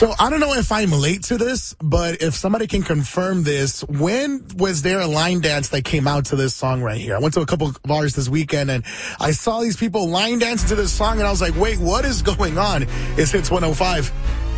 So I don't know if I'm late to this, but if somebody can confirm this, when was there a line dance that came out to this song right here? I went to a couple of bars this weekend and I saw these people line dancing to this song and I was like, wait, what is going on? It's Hits 105.